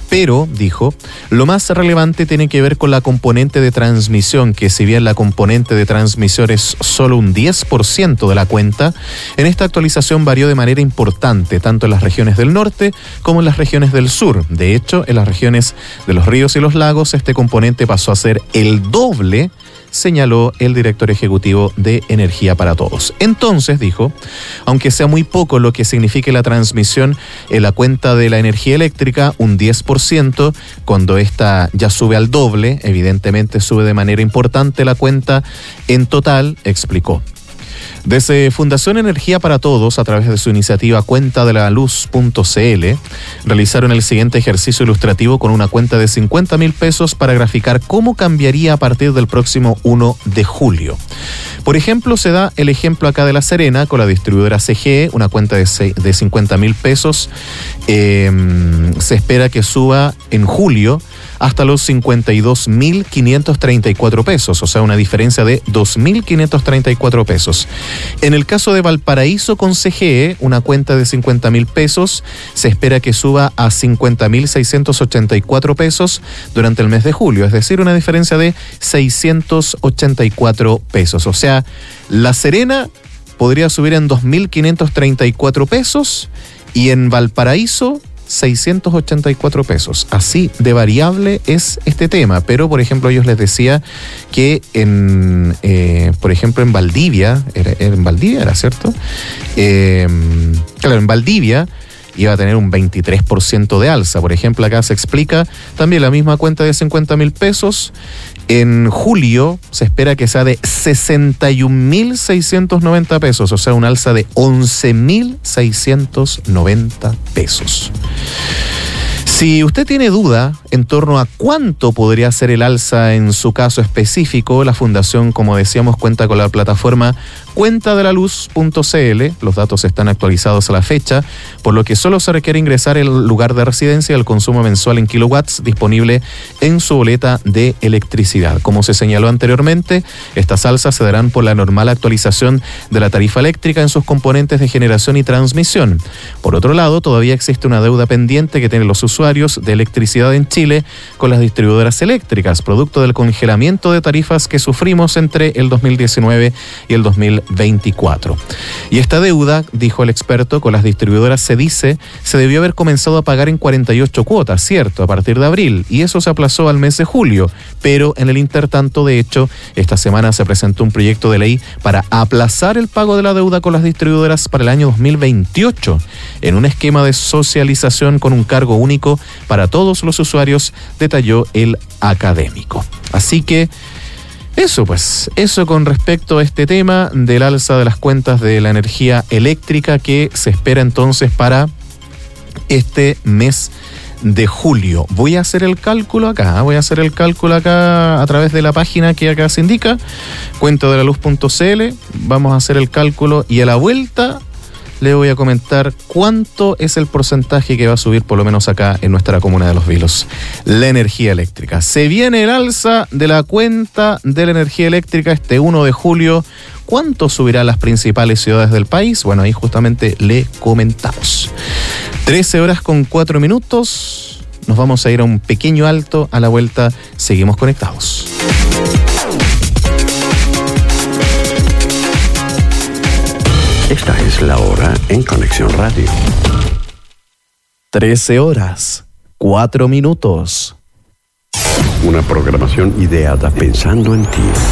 Pero, dijo, lo más relevante tiene que ver con la componente de transmisión, que si bien la componente de transmisión es solo un 10% de la cuenta, en esta actualización varió de manera importante, tanto en las regiones del norte como en las regiones del sur. De hecho, en las regiones de los ríos y los lagos, este componente pasó a ser el doble, señaló el director ejecutivo de Energía para Todos. Entonces, dijo, aunque sea muy poco lo que signifique la transmisión en la cuenta de la energía eléctrica, un 10%, cuando esta ya sube al doble, evidentemente sube de manera importante la cuenta en total, explicó. Desde Fundación Energía para Todos, a través de su iniciativa cuentadelaluz.cl, realizaron el siguiente ejercicio ilustrativo con una cuenta de 50.000 pesos para graficar cómo cambiaría a partir del próximo 1 de julio. Por ejemplo, se da el ejemplo acá de La Serena con la distribuidora CGE, una cuenta de 50.000 pesos. Se espera que suba en julio hasta los 52.534 pesos, o sea, una diferencia de 2.534 pesos. En el caso de Valparaíso con CGE, una cuenta de 50.000 pesos, se espera que suba a 50.684 pesos durante el mes de julio, es decir, una diferencia de 684 pesos. O sea, La Serena podría subir en 2.534 pesos y en Valparaíso 684 pesos. Así de variable es este tema, pero por ejemplo ellos les decía que por ejemplo en Valdivia, era ¿cierto? Claro, en Valdivia iba a tener un 23% de alza. Por ejemplo, acá se explica también la misma cuenta de 50.000 pesos. En julio se espera que sea de 61.690 pesos, o sea, un alza de 11.690 pesos. Si usted tiene duda en torno a cuánto podría ser el alza en su caso específico, la Fundación, como decíamos, cuenta con la plataforma cuentadelaluz.cl. Los datos están actualizados a la fecha, por lo que solo se requiere ingresar el lugar de residencia y el consumo mensual en kilowatts disponible en su boleta de electricidad. Como se señaló anteriormente, estas alzas se darán por la normal actualización de la tarifa eléctrica en sus componentes de generación y transmisión. Por otro lado, todavía existe una deuda pendiente que tienen los usuarios de electricidad en Chile con las distribuidoras eléctricas, producto del congelamiento de tarifas que sufrimos entre el 2019 y el 2024. Y esta deuda, dijo el experto, con las distribuidoras se debió haber comenzado a pagar en 48 cuotas, cierto, a partir de abril, y eso se aplazó al mes de julio, pero en el intertanto, de hecho, esta semana se presentó un proyecto de ley para aplazar el pago de la deuda con las distribuidoras para el año 2028, en un esquema de socialización con un cargo único para todos los usuarios, detalló el académico. Así que eso con respecto a este tema del alza de las cuentas de la energía eléctrica que se espera entonces para este mes de julio. Voy a hacer el cálculo acá a través de la página que acá se indica, cuentadelaluz.cl. Vamos a hacer el cálculo y a la vuelta le voy a comentar cuánto es el porcentaje que va a subir, por lo menos acá en nuestra comuna de Los Vilos, la energía eléctrica. Se viene el alza de la cuenta de la energía eléctrica este 1 de julio. ¿Cuánto subirá las principales ciudades del país? Bueno, ahí justamente le comentamos. 13:04. Nos vamos a ir a un pequeño alto. A la vuelta seguimos conectados. Esta es la hora en Conexión Radio. 13:04. Una programación ideada pensando en ti.